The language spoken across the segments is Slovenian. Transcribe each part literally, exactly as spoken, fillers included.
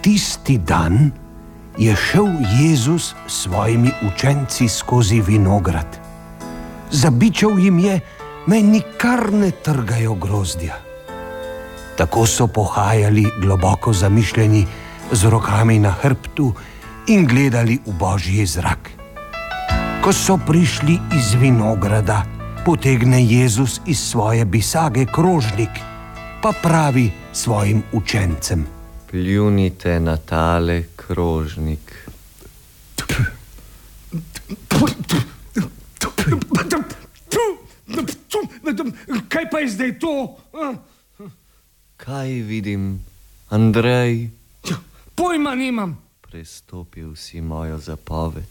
Tisti dan je šel Jezus s svojimi učenci skozi vinograd. Zabičal jim je, naj nikar ne trgajo grozdja. Tako so pohajali globoko zamišljeni, z rokami na hrbtu in gledali v božji zrak. Ko so prišli iz vinograda, potegne Jezus iz svoje bisage krožnik, pa pravi svojim učencem: Pljunite na tale krožnik. Kaj pa je zdaj to? Kaj vidim, Andrej? Pojma nimam. Prestopil si mojo zapoved.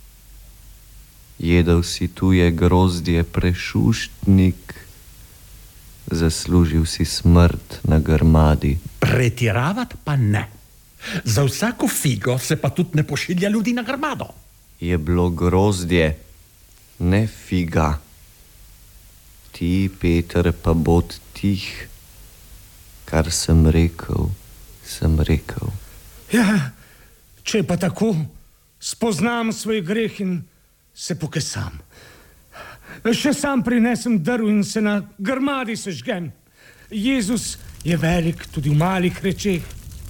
Jedel si tuje grozdje, prešuštnik. Zaslužil si smrt na grmadi. Pretiravati pa ne. Za vsako figo se pa tudi ne pošilja ljudi na grmado. Je bilo grozdje, ne figa. Ti, Peter, pa bod tih. Kar sem rekel, sem rekel. Ja, če pa tako, spoznam svoj greh in se pokesam. Še sam prinesem drv in se na grmadi sežgem. Jezus je velik tudi v malih rečeh.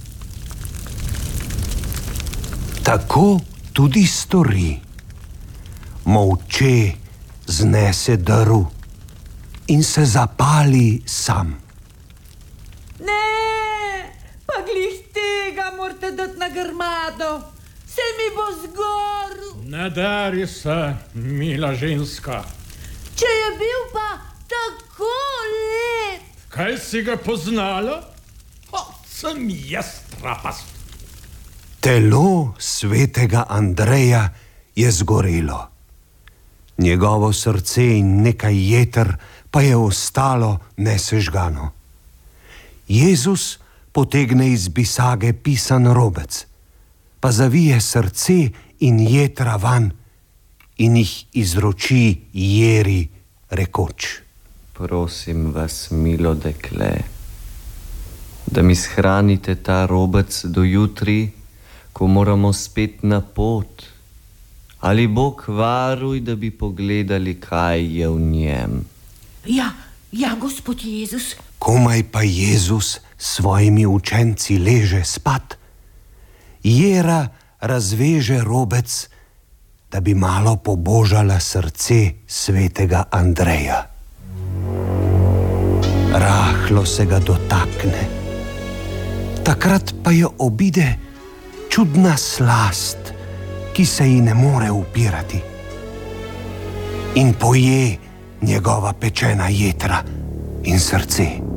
Tako tudi stori. Molče znese drv in se zapali sam. Ne, pa glih tega morate dati na grmado. Se mi bo zgoril. Ne dari se, mila ženska. Če je bil pa tako lep. Kaj si ga poznala? O, sem jaz trapast. Telo svetega Andreja je zgorelo. Njegovo srce in nekaj jeter pa je ostalo nesežgano. Jezus potegne iz bisage pisan robec, pa zavije srce in jetra van in jih izroči Jeri, rekoč: Prosim vas, milo dekle, da mi shranite ta robec do jutri, ko moramo spet na pot. Ali Bog varuj, da bi pogledali, kaj je v njem. Ja, ja, Gospod Jezus. Komaj pa Jezus s svojimi učenci leže spat, Jera razveže robec, da bi malo pobožala srce svetega Andreja. Rahlo se ga dotakne. Takrat pa jo obide čudna slast, ki se ji ne more upirati. In poje njegova pečena jetra in srce.